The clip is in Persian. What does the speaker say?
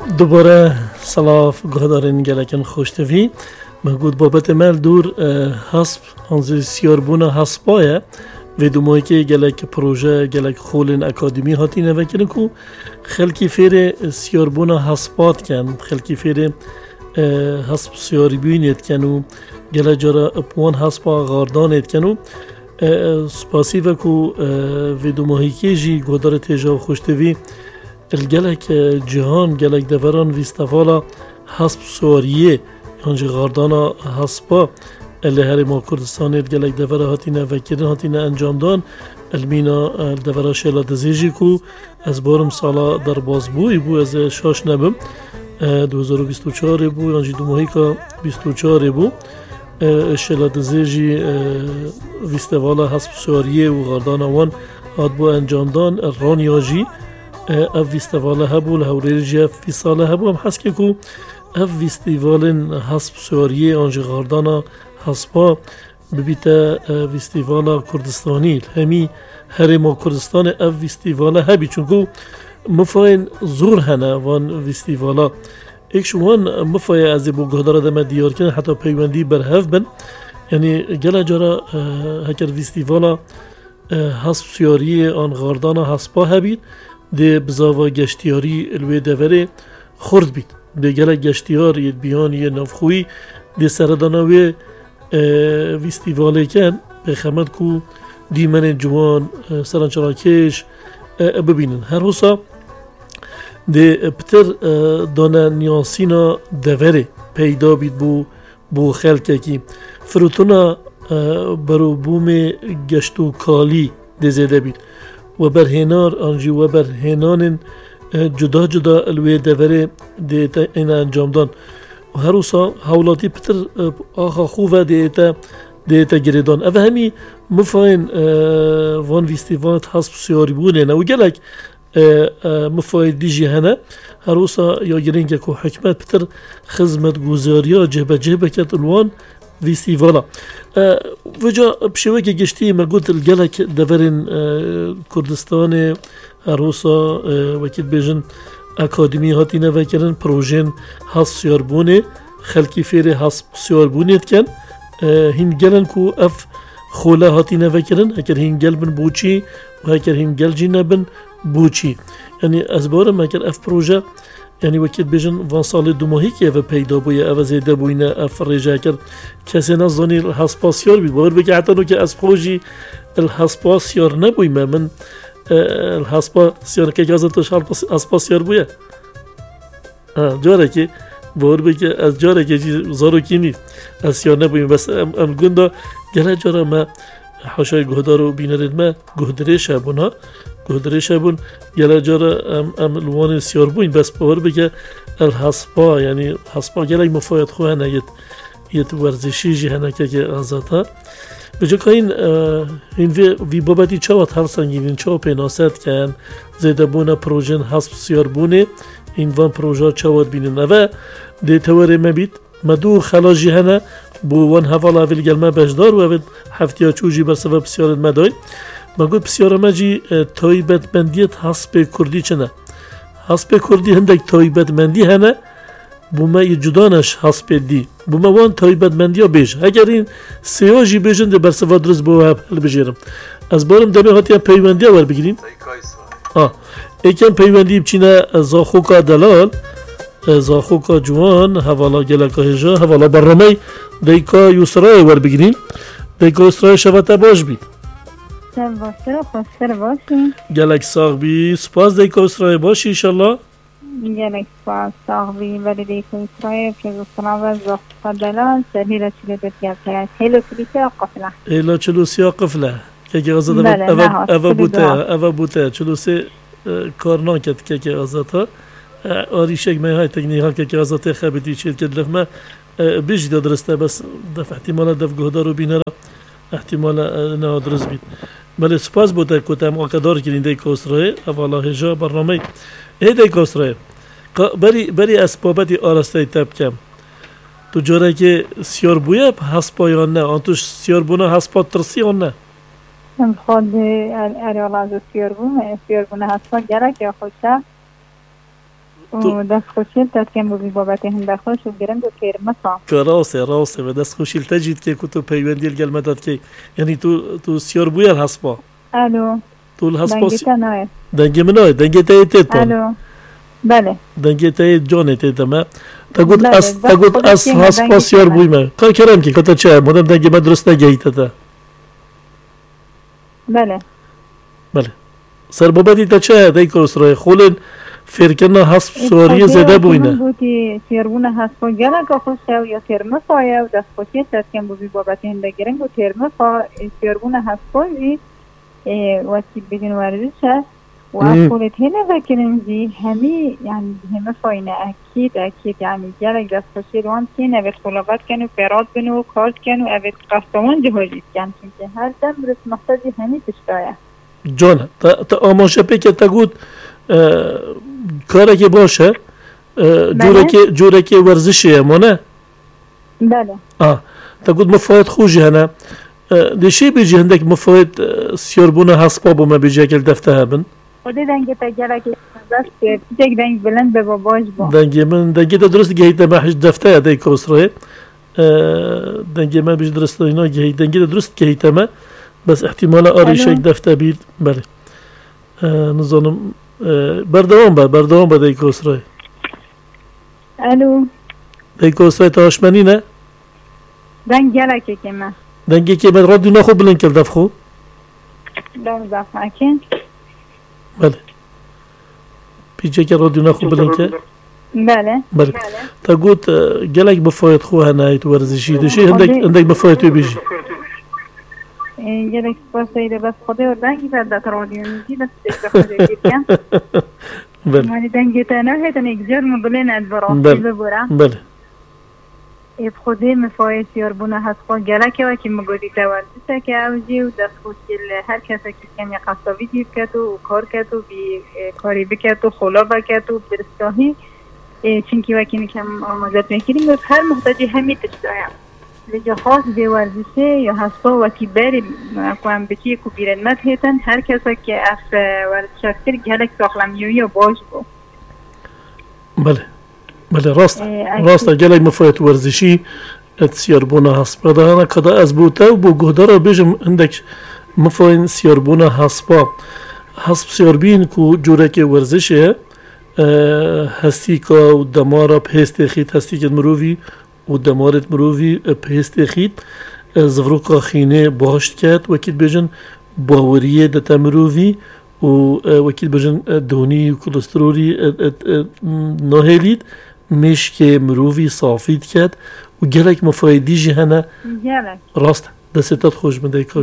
دوباره سلاف گهدارین گلکن خوشتوی مگود بابت مل دور حسب انزی سیاربونا حسبایه و دومایی که گلک پروژه گلک خولین اکادمی هاتی نوکرن کو خلکی فیر سیاربونا حسبات کن خلکی فیر حسب سیاری بینید کنو گلک جارا اپوان حسبا غاردانید کنو سپاسی وکو و دومایی که جی گهدار تیجا خوشتوی الگلک جهان گلک دوران ویستفالا حسب سواریه یعنی غاردانا حسبا اللي هري ما كردستان الگلک دورا هاتینا وکرن هاتینا انجام دان المینا دورا شیلا دزیجی کو از بارم سالا در بازبوی بو از شاش نبم 2024 بو یعنی دو ماهی که 24 بو شیلا دزیجی ویستفالا حسب سواریه و غاردانا وان هات بو انجام دان رانیاجی اف فيستيفال هبو الهوريجيا في سال هبو هم حس كو اف فيستيفال حسب سوريا انج غاردانا حسبا ببيتا فيستيفال كردستاني همي هرما كردستان اف فيستيفال هبي چونكو مفاين زور هنا وان فيستيفالا اكش وان مفاي از بو گهدار دم دیار کن حتی پیوندی برهف بن یعنی گله جرا هکر فيستيفالا حسب سوريا ان غاردانا حسبا هبید ده بزاوا گشتیاری الوی دوره خورد بید ده گله گشتیار ید بیان یه نفخوی ده سردانوی ویستیواله کن به خمد کو دیمن جوان سرانچراکش ببینن هر حسا ده پتر دانه نیانسینا دوره پیدا بید بو خلقه کی فروتونا برو بوم گشتو کالی ده زیده بید و برهنار آنجی و برهنان جدا جدا الوی دوره دیتا این انجام دان و هر روزا حولاتی پتر آخا خوبه دیتا گریدان اوه همی مفاین وان ویستیوانت حسب سیاری بونه نه و گلک مفاید دیجی هنه هر روزا یا گرینگ که حکمت پتر خدمت گذاریا جهبه کت الوان فيستيفالا وجا بشوكة جشتي ما قلت الجلك دفرين كردستان عروسا وكيل بيجن أكاديمي هاتينا وكرن بروجين حس سياربوني خلقي فيري حس سياربوني كان هين جلن كو اف خولا هاتينا وكرن هكر هين جل بن بوچي وهكر هين جل جينا بن بوچي يعني أزبارم هكر اف بروجه یعنی وقتی بیشتر وان سال دو ماهی که و پیدا بوده اوازیده بوینه افریجا کرد کسی نزدنی الحسپاسیار بی باور بگه حتی که از خوشی الحسپاسیار نبویم من الحسپاسیار که جازتش الحسپاسیار بوده جاره که باور بگه از جاره که زارو کیمی از سیار نبویم بس ام گنده گله جاره ما حاشای گهدارو بینرد ما گهدریش هبونا گهدریش هبون گله جاره ام لوان سیار بوین بس باور بگه الحسپا یعنی حسپا گله مفاید خواه هنه یت ورزشی جی هنه که آزاده بجا که این وی بابتی چاوت هر سنگین چاو پیناست کن زیده بونه پروژن حسب سیار بونه این وان پروژه چاوت بینن و ده توره مبید مدو خلاجی هنه بو وان حوالا ویل گلمه بجدار و اوید هفتیا چوجی بر سبب سیارت مداین مگود بسیار مجی تایبت مندیت حسب کردی چنه حسب کردی هندک تایبت مندی هنه بو ما جدانش حسب دی بو ما وان تایبت مندی ها بیش اگر این سیاجی بیشن ده بر سبب درست بو هل بجیرم از بارم دمه هاتی هم پیوندی ها ور بگیریم ایکن پیوندی بچینه زاخوکا دلال زاخوکا جوان حوالا گلکا هجا حوالا برنامه دیکا یسرای ور بگیریم دیکا یسرای شبته باش بید خوشتر باشی گلک ساق بی سپاس دیکا یسرای باشی انشالله گلک ساق بی ولی دیکا یسرای پرزستنا و زاخوکا دلال سر هیلا چلو دتیاب کرد هیلا چلوسی قفله هیلا چلوسی قفله که غزاده اوا بوته چلوسی کارنان که غزاده آریشک می های تکنیک ها که غزاده خبیتی چیل که لفما بیش درسته بس دفع احتمال دفع گهدارو بینه را احتمال نه درست بید بله سپاس بوده که تم آقادار کنین دی کسرای اولا هجا برنامه دی کسرای بری اسبابتی آراسته تب کم تو جاره که سیار بویه حسپا یا نه آن توش سیار بونه حسپا ترسی یا نه خود اریالا از سیار بونه حسپا گره که خوشه و دست خوشیل تکیم بودی بابت هنده خوش و گرنگ و ترمسا که راسته و دست خوشیل تجید که تو پیوندی الگل مدد که یعنی تو سیار بوی الحسبا الو تو الحسبا دنگیتا نوه دنگی منای دنگی تایی تیتان الو بله دنگی تایی جانه تیتما تقول بله، أس هاس باس يار بوي ما كان كلام كي كتا تشا مدام دنگي مدرسة جيتا تا بله سر بابدي تشا داي كروسراي خولن فيركنا هاس سوريا زيدا بوينا بودی سیاربونه هست با گلک خوشه و یا ترمسایه و دست خوشی ترکیم بودی بابت هنده گرنگ و ترمسا سیاربونه هست بازی وقتی بگن ورزش هست و اقولت هنه فکرنزی همی یعنی همه فاینه اکید یعنی گلک دست خوشی روان که نوید خلاقات کن و پیراد بن و کارت کن و اوید قصدوان جهازید کن چونکه هر دم برس محتاجی همی تشتایه جانا تا آماشه پیکه تا گود کاره که باشه جوره که ورزشیه مونه بله تا گود مفاید خوشی هنه دیشی بیجی هندک مفاید سیاربونه هسپا بومه بیجی اکل دفته هبن خودی دنگی تا گره که دست پیچک دنگ بلند به باباش با دنگی تا درست گهیده ما حج دفته هده کروسرای دنگی ما بیش درست اینا دنگی تا درست گهیده ما بس احتمالا آریش یک دفته بید بله نظانم بردوام با دی کروسرای الو دی کروسرای تاشمنی نه دنگ گره که ما دنگی که من رادیو نخو بلند کل دفخو دام زفاکن بله پیچه که رادیو نخو بلند که بله تا گوت گلک بفاید خو هنایت ورزشی دشی هندک بفاید تو بیجی گلک بفاید بس خدا و دنگی برده رادیو میگی دست دیگه خدا دیگه بله مانی دنگی تنها هیتن یک جرم بلند برام بله اب خودی مفاید سیاربونه هست خود گلکه و که مگودی تولده که اوجی و دست خوشیل هر کسی که کمی قصابی جیب کد و کار کد و بی کاری بکد و خلا بکد و برستاهی چونکی وکی نکم آمازت میکنیم و هر محتاجی همی تشتایم لجا خاص به ورزشه یا هستا وکی بری اکوان بچی که بیرنمت هیتن هر کسی که اف ورزشاکتر گلک ساخلمیوی یا باش بو بله راست گلک مفاید ورزشی سیاربونه هسپا دهانا کدا از بوته و بو گهدارا بیجم اندک مفاید سیاربونه هسپا هسپ سیاربین که جوره که ورزشه هستی که و دمارا پهست خید هستی که مرووی و دمارت مرووی پهست خید زفروکا خینه باشت کرد وکید بیجن باوریه دتا مرووی و وکید بیجن دونی و کلسترولی نهیلید میش که مرووی صافید کرد و گلک مفایدی جهنه راست دستت خوش بنده